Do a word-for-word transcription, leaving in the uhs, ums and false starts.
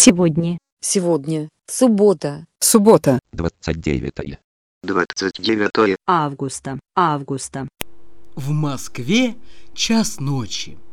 Сегодня. Сегодня. Суббота. Суббота. двадцать девятое. двадцать девятое Августа. Августа. В Москве час ночи.